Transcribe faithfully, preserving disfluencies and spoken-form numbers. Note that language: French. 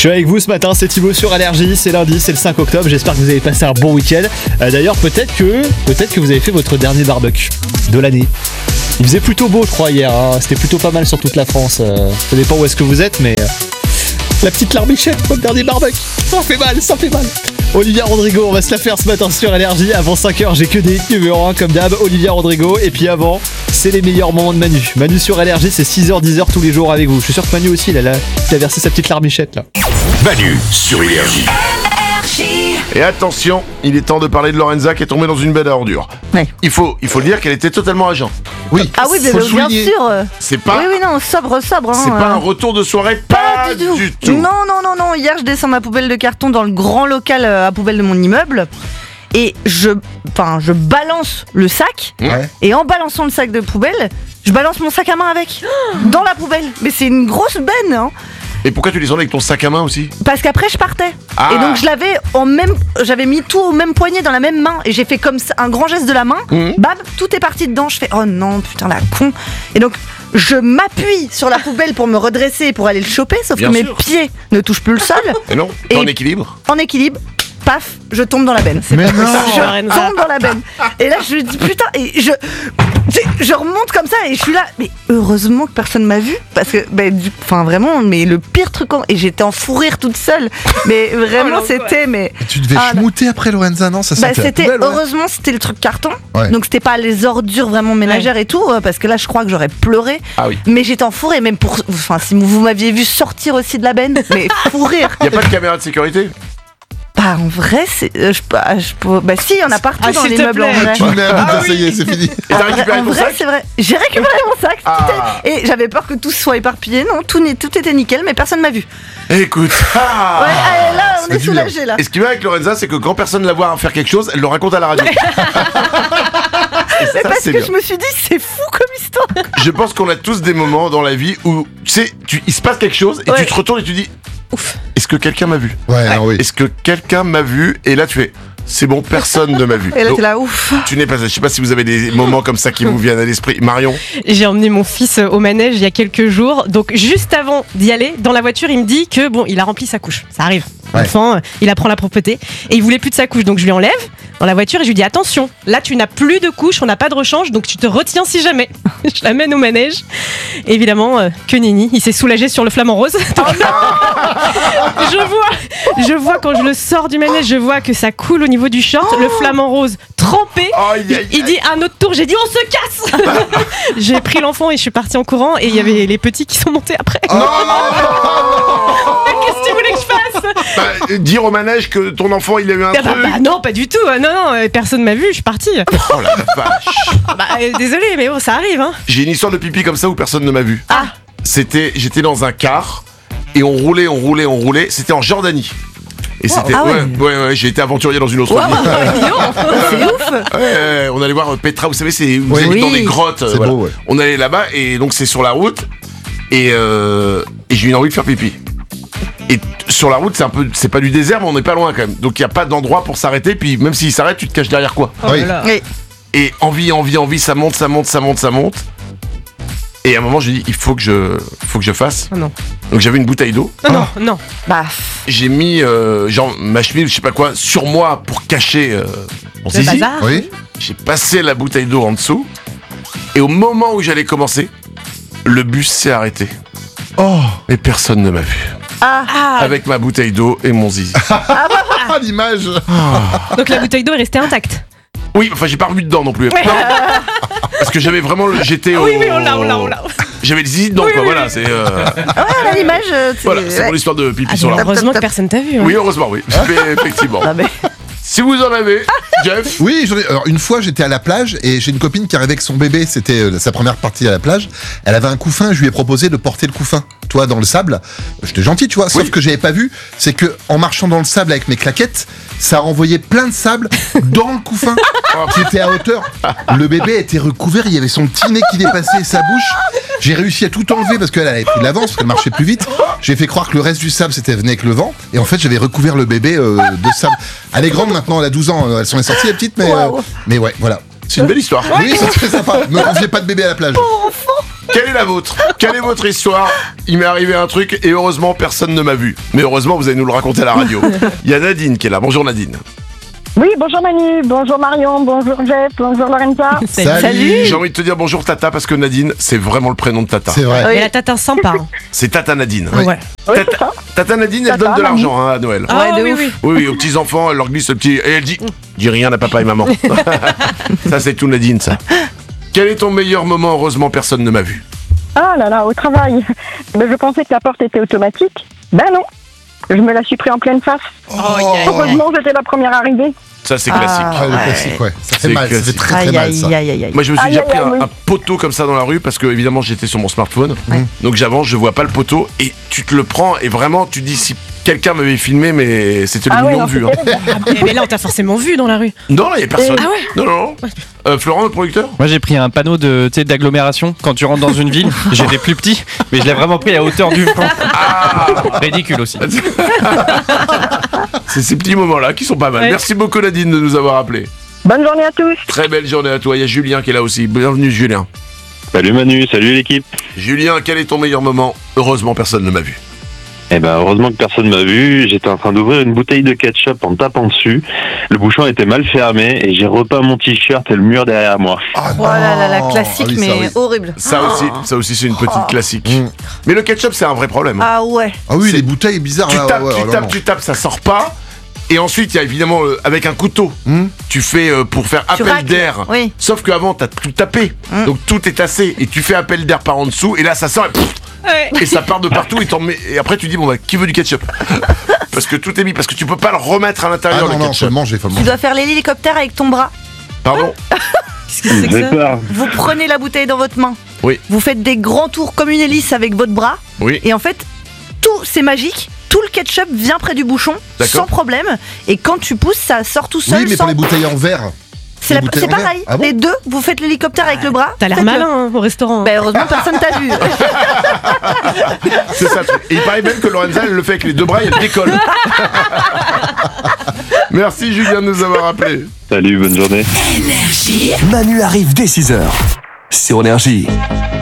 Je suis avec vous ce matin, c'est Thibaut sur Allergie, c'est lundi, c'est le cinq octobre, j'espère que vous avez passé un bon week-end. Euh, d'ailleurs, peut-être que, peut-être que vous avez fait votre dernier barbecue de l'année. Il faisait plutôt beau, je crois, hier, hein. C'était plutôt pas mal sur toute la France. Euh, ça dépend où est-ce que vous êtes, mais euh, la petite larmichette, votre dernier barbecue, ça fait mal, ça fait mal. Olivia Rodrigo, on va se la faire ce matin sur Allergie. Avant cinq heures, j'ai que des hits numéro un comme d'hab, Olivia Rodrigo. Et puis avant, c'est les meilleurs moments de Manu. Manu sur Allergie, c'est six heures dix heures tous les jours avec vous. Je suis sûr que Manu aussi, il a, il a versé sa petite larmichette là. Manu sur Allergie. Et attention, il est temps de parler de Lorenza qui est tombée dans une benne à ordures. Ouais. Il faut, il faut le dire qu'elle était totalement agent. Oui. Ah oui, bien, bien sûr. C'est pas, Oui, oui, non, sobre, sobre. Hein, c'est pas euh. un retour de soirée, pas, Pas du tout. du tout. Non, non, non, non. Hier, je descends ma poubelle de carton dans le grand local euh, à poubelle de mon immeuble. Et je, enfin, je balance le sac. Ouais. Et en balançant le sac de poubelle, je balance mon sac à main avec. Dans la poubelle. Mais c'est une grosse benne, hein. Et pourquoi tu descendais avec ton sac à main aussi? Parce qu'après je partais. Ah. Et donc je l'avais en même, j'avais mis tout au même poignet dans la même main et j'ai fait comme ça, un grand geste de la main. Mmh. Bam, tout est parti dedans. Je fais oh non putain la con. Et donc je m'appuie sur la poubelle pour me redresser pour aller le choper, sauf Bien que sûr. mes pieds ne touchent plus le sol. Et non, Et- en équilibre. En équilibre, paf, je tombe dans la benne. C'est Mais pas non. possible. Je tombe dans la benne. Et là je me dis putain et je, je, je remonte comme ça et je suis là. Mais heureusement que personne m'a vu parce que, ben, du- enfin vraiment, mais le pire truc en- et j'étais en fou rire toute seule. Mais vraiment c'était mais. Et tu devais Ah, schmouter après Lorenza, non? Ça Bah, sentait la c'était poubelle, ouais. heureusement c'était le truc carton, Ouais. donc c'était pas les ordures vraiment ménagères et tout, euh, parce que là je crois que j'aurais pleuré. Ah oui. Mais j'étais en fou rire, même pour, enfin si vous m'aviez vu sortir aussi de la benne, mais fou rire. Y a pas de caméra de sécurité? Bah en vrai c'est, euh, je, bah, je peux- bah si il y en a partout Ah, dans s'il te l'immeuble en plaît. vrai. Tu le mets à bout, ça y est, c'est fini. Et t'as récupéré En ton vrai, sac? c'est vrai. J'ai récupéré mon sac. tout Ah. est- Et j'avais peur que tout soit éparpillé. Non, tout, n'est- tout était nickel, mais personne m'a vu. Écoute. Ah. Ouais, allez, là, on c'est est du soulagés là. Et ce qui va avec Lorenza, c'est que quand personne la voit faire quelque chose, elle le raconte à la radio. Et ça, Parce c'est que bien. je me suis dit, c'est fou comme histoire. Je pense qu'on a tous des moments dans la vie où, tu sais, tu, il se passe quelque chose et Ouais. tu te retournes et tu dis, ouf, est-ce que quelqu'un m'a vu? Ouais, non, oui. Est-ce que quelqu'un m'a vu? Et là, tu fais, c'est bon, personne ne m'a vu. Et là, Donc, t'es là, ouf. tu n'es pas, je sais pas si vous avez des moments comme ça qui vous viennent à l'esprit. Marion? J'ai emmené mon fils au manège il y a quelques jours. Donc, juste avant d'y aller, dans la voiture, il me dit que bon, il a rempli sa couche. Ça arrive. Ouais. L'enfant, euh, il apprend la propreté. Et il voulait plus de sa couche. Donc, je lui enlève dans la voiture et je lui dis attention, là, tu n'as plus de couche, on n'a pas de rechange. Donc, tu te retiens si jamais. Je l'amène au manège. Et évidemment, euh, que nenni. Il s'est soulagé sur le flamant rose. Donc, je vois, je vois quand je le sors du manège, je vois que ça coule au niveau du short. Le flamant rose trempé. Aïe, aïe, Il dit à un autre tour, j'ai dit on se casse. J'ai pris l'enfant et je suis partie en courant et il y avait les petits qui sont montés après. Oh, Qu'est-ce que tu voulais que je fasse? bah, dire au manège que ton enfant il a eu un Ah bah, truc. bah, non, pas du tout. Non, non, euh, personne m'a vu, je suis partie. Oh la vache. Bah, euh, désolé, mais bon, ça arrive. Hein. J'ai une histoire de pipi comme ça où personne ne m'a vu. Ah, C'était, j'étais dans un car et on roulait, on roulait, on roulait. C'était en Jordanie. Et c'était, Ah ouais. ouais, ouais, ouais, j'ai été aventurier dans une autre Waouh, vie. dis donc, c'est ouf. Ouais, ouais, on allait voir Petra, vous savez, c'est vous Oui. allez dans Oui. des grottes. C'est beau, ouais. On allait là-bas et donc c'est sur la route et, euh, et j'ai eu envie de faire pipi. Et t- sur la route, c'est un peu, c'est pas du désert, mais on n'est pas loin quand même. Donc il y a pas d'endroit pour s'arrêter. Puis même s'il s'arrête, tu te caches derrière quoi. oh Oui. là là. Oui. Et envie, envie, envie, ça monte, ça monte, ça monte, ça monte. Et à un moment, j'ai dit, il faut que je, faut que je fasse. Oh non. Donc j'avais une bouteille d'eau. Non, non, non. Bah, J'ai mis, euh, genre, ma chemise, je sais pas quoi, sur moi pour cacher euh, mon Le zizi. bazar. Oui. J'ai passé la bouteille d'eau en dessous. Et au moment où j'allais commencer, le bus s'est arrêté. Oh, Et personne ne m'a vu. ah, Ah, Avec ma bouteille d'eau et mon zizi. ah, l'image. donc la bouteille d'eau est restée intacte. Oui, enfin, j'ai pas revu dedans non plus. Ouais. Non. Parce que j'avais vraiment, le- j'étais au. Oui, oui, on l'a, on l'a, on l'a. J'avais le zizi dedans, Oui, quoi. oui, Voilà, oui. c'est. euh, ouais, là, l'image. euh, c'est- Voilà, c'est ouais. mon histoire de pipi Ah, sur la route. heureusement Top, top, que personne t'a vu. Hein. Oui, heureusement, oui. Mais effectivement. Ah, mais- Si vous en avez, Jeff. Oui, j'en ai- alors une fois j'étais à la plage et j'ai une copine qui arrivait avec son bébé, c'était euh, sa première partie à la plage. Elle avait un couffin, je lui ai proposé de porter le couffin, toi dans le sable. J'étais gentil, tu vois, sauf Oui. que j'avais pas vu, c'est que en marchant dans le sable avec mes claquettes, ça a renvoyé plein de sable dans le couffin qui était à hauteur. Le bébé était recouvert, il y avait son petit nez qui dépassait sa bouche. J'ai réussi à tout enlever parce qu'elle avait pris de l'avance, parce qu'elle marchait plus vite. J'ai fait croire que le reste du sable c'était venu avec le vent et en fait j'avais recouvert le bébé euh, de sable. Elle est grande maintenant, elle a douze ans, elles sont sorties les petites, mais, euh, Wow. mais ouais, voilà. C'est une belle histoire. Oui, c'est très sympa. Ne confiez pas de bébé à la plage. Quelle est la vôtre? Quelle est votre histoire? Il m'est arrivé un truc et heureusement personne ne m'a vu. Mais heureusement vous allez nous le raconter à la radio. Il y a Nadine qui est là. Bonjour Nadine. Oui, bonjour Manu, bonjour Marion, bonjour Jeff, bonjour Lorenza. Salut. J'ai envie de te dire bonjour Tata parce que Nadine c'est vraiment le prénom de Tata. C'est vrai. Oui. Mais la tata sympa. hein. C'est Tata Nadine. Oui. Ouais. Oui, Tata, c'est ça. Tata Nadine elle Tata, donne de mamie. l'argent hein, à Noël. Ah Ouais, de oui, ouf. oui. Oui, oui, aux petits enfants, elle leur glisse le petit. Et elle dit dis rien à papa et maman. Ça, c'est tout Nadine, ça. Quel est ton meilleur moment? Heureusement, personne ne m'a vu. Ah là là, au travail. Ben, je pensais que la porte était automatique. Ben non, je me la suis pris en pleine face. Oh, yeah, yeah. Heureusement, j'étais la première arrivée. Ça, c'est Ah. classique. Ah, le Ouais. classique, ouais. Ça fait C'est mal, ça fait classique. très très Aïe, mal ça. aïe, aïe, aïe, aïe. Moi, je me suis Aïe, déjà aïe, pris aïe, un, oui. un poteau comme ça dans la rue parce que, évidemment, j'étais sur mon smartphone. Ouais. Donc, j'avance, je vois pas le poteau et tu te le prends et vraiment, tu dis si quelqu'un m'avait filmé, mais c'était le Ah ouais, million non, de vues. c'est hein. terrible. Mais là, on t'a forcément vu dans la rue. Non, là, il y a personne. Ah ouais. Non, non, non. Euh, Florent, le producteur? Moi j'ai pris un panneau de, tu sais, d'agglomération quand tu rentres dans une ville. J'étais plus petit, mais je l'ai vraiment pris à hauteur du front. Ridicule aussi. C'est ces petits moments-là qui sont pas mal. Ouais. Merci beaucoup, Nadine, de nous avoir appelés. Bonne journée à tous. Très belle journée à toi. Il y a Julien qui est là aussi. Bienvenue, Julien. Salut Manu, salut l'équipe. Julien, quel est ton meilleur moment? Heureusement, personne ne m'a vu. Eh ben heureusement que personne m'a vu, j'étais en train d'ouvrir une bouteille de ketchup en tapant dessus. Le bouchon était mal fermé et j'ai repeint mon t-shirt et le mur derrière moi. Ah, Oh là là, la non. classique, Ah oui, mais ça, oui. horrible. Ça aussi, ça aussi c'est une petite classique. Mm. Mais le ketchup, c'est un vrai problème. hein. Ah ouais. Ah oui, C'est- les bouteilles bizarres tu là. tapes, ouais, tu ouais, tapes, non. tu tapes, ça sort pas. Et ensuite, il y a évidemment euh, avec un couteau, Hmm. tu fais euh, pour faire Tu appel racles. d'air. Oui. Sauf qu'avant, t'as tout tapé, Mm. donc tout est tassé et tu fais appel d'air par en dessous et là ça sort et, pff, Ouais. et ça part de partout et, t'en mets- et après tu dis bon bah qui veut du ketchup? Parce que tout est mis, parce que tu peux pas le remettre à Ah l'intérieur non, le non, faut ketchup. le manger, faut le Tu manger. dois faire l'hélicoptère avec ton bras. Pardon? Qu'est-ce que c'est que J'ai ça? peur. Vous prenez la bouteille dans votre main. Oui. Vous faites des grands tours comme une hélice avec votre bras. Oui. Et en fait, tout, c'est magique. Tout le ketchup vient près du bouchon, D'accord. sans problème. Et quand tu pousses, ça sort tout seul. Oui, mais sans... pour les bouteilles en verre. C'est les la- bouteilles c'est en verre. pareil. Ah bon les deux, vous faites l'hélicoptère avec le bras. T'as l'air faites-le. malin hein, au restaurant. hein. Bah, heureusement, personne t'a vu. C'est ça le truc. Et il paraît même que Lorenza elle le fait avec les deux bras et elle décolle. Merci Julien de nous avoir appelés. Salut, bonne journée. Manu arrive dès six heures sur Énergie.